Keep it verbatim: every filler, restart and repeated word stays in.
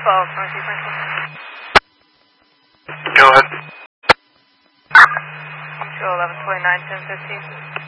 twelve, Northeast Central. Go ahead. two eleven twenty-nine, ten fifteen.